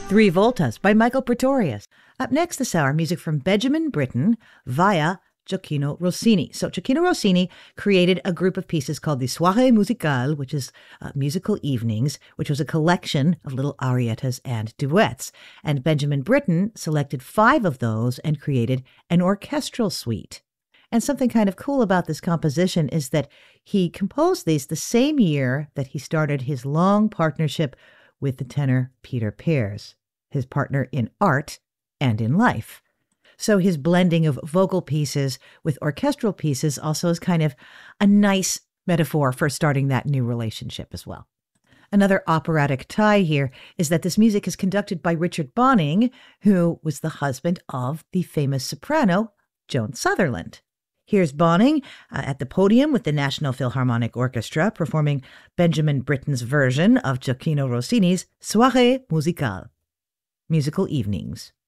Three Voltas by Michael Pretorius. Up next this hour, music from Benjamin Britten via Gioacchino Rossini. So Gioacchino Rossini created a group of pieces called the Soirée Musicale, which is musical evenings, which was a collection of little arietas and duets. And Benjamin Britten selected 5 of those and created an orchestral suite. And something kind of cool about this composition is that he composed these the same year that he started his long partnership with the tenor Peter Pears, his partner in art and in life. So his blending of vocal pieces with orchestral pieces also is kind of a nice metaphor for starting that new relationship as well. Another operatic tie here is that this music is conducted by Richard Bonynge, who was the husband of the famous soprano Joan Sutherland. Here's Bonynge at the podium with the National Philharmonic Orchestra performing Benjamin Britten's version of Gioacchino Rossini's Soirée Musicale, musical evenings.